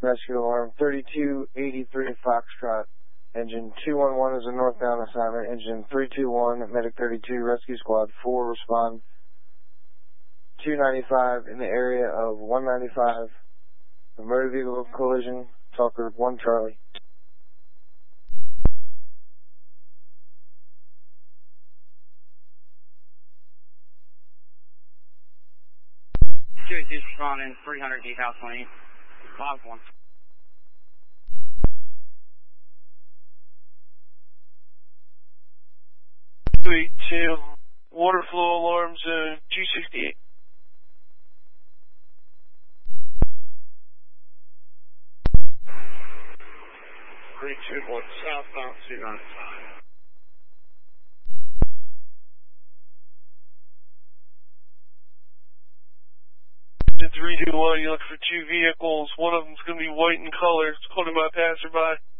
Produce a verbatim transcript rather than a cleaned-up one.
Rescue alarm thirty-two eighty-three Foxtrot. Engine two one one is a northbound assignment. Engine three two one, Medic thirty-two, Rescue Squad four, respond two ninety-five in the area of one ninety-five. A motor vehicle collision, Talker one Charlie. two eighty-two responding, three hundred D house lane, five one. two eighty-two, water flow alarm zone two sixty-eight. three two one southbound two ninety-five. three two one, you look for two vehicles. One of them's going to be white in color. It's called by passerby.